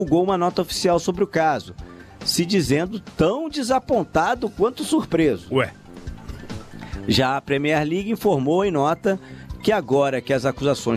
divulgou uma nota oficial sobre o caso, se dizendo tão desapontado quanto surpreso. Já a Premier League informou em nota que agora que as acusações